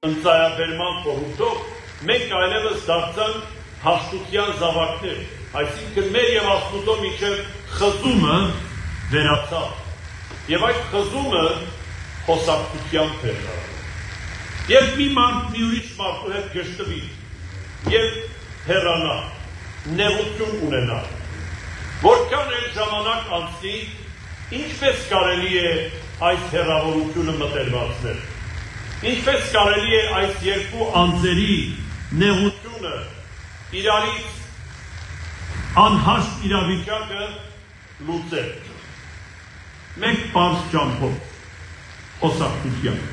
Ընծայաբերման խորհուրդով մենք այլևս դարձանք հաշտության զավակներ, այսինքն մեր եւ Աստուծո միջև խզումը վերացավ, եւ այդ խզումը խոսակցության վերնավ։ Երբ մի մարդ մի ուրիշ մարդու հետ գժտվի եւ հեռանա, նեղություն ունենա, որքան էլ ժամանակ անցնի, ինչպես կարելի է այս հեռավորությունը մտերմացնել։ Ինչպես կարելի է այս երկու անձերի նեղությունը իրարից անհաշտ իրավիճակը լուծել։ Մեկ պարզ ճամփով խոսակցության,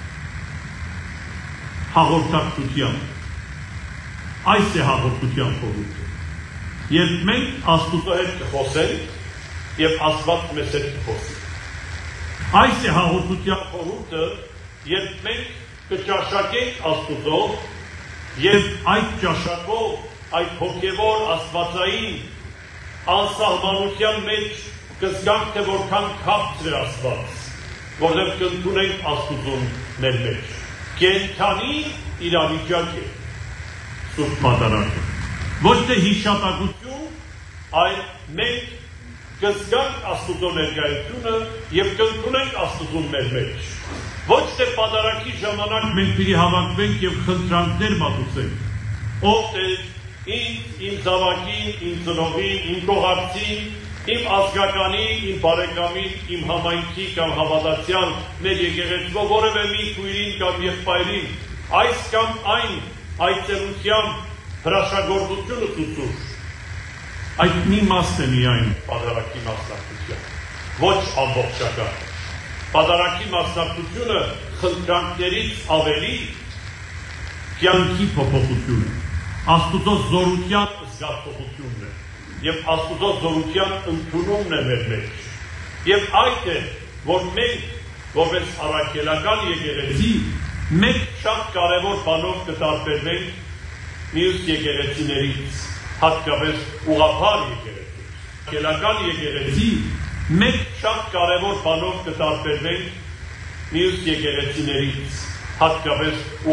հաղորդակցության, այս է հաղորդության խորհուրդը։ Երբ մենք Աստուծո հետ կխոսենք եւ Աստված մեզ հետ կխոսի։ Այս է հաղորդության խորհուրդը, երբ մենք կճաշակենք Աստուծո եւ այդ ճաշակով, այդ հոգեվոր աստվածային անսահմանության մեջ կզգանք, թե որքան քաղցր է Աստված, որտեղ կընդունենք Աստուծուն մեր մեջ։ Կենդանի իրավիճակ է Սուրբ Պատարագը, ոչ թե հիշատակություն, այլ մենք կզգանք Աստուծո ներկայությունը եւ կընդունենք Աստուծուն մեր մեջ։ Ոչ թե պատարագի ժամանակ մենք պիտի հավաքվենք եւ խնդրանքներ մատուցենք։ Ով Տեր, ինձ, իմ զավակին, իմ ծնողին, իմ կողակցին, իմ ազգականին, իմ բարեկամին, իմ համայնքի կամ հավատացյալ մեր եկեղեցու որևէ մի քույրին կամ եղբայրին, այս կամ այն այցելությամբ հրաշագործությունը ցույց։ Այդ մի մասն է միայն պատարագի մասնակցության, ոչ ամբողջական։ Պատարագի մասնակցությունը խնդրանքներից ավելի կյանքի փոփոխություն է, Աստուծո զորության զգացողությունն է եւ Աստուծո զորության ընդունումն է մեր մեջ։ Եվ այդ է, որ մենք, որպես առաքելական եկեղեցի, մեկ շատ կարևոր բանով կտարբերվենք մյուս եկեղեցիներից, հատկապես ուղղափառ եկեղեցի։ Առաքելական եկեղեցի մեկ շատ կարևոր բանով կտարբերվենք մյուս եկեղեցիներից, հատկապես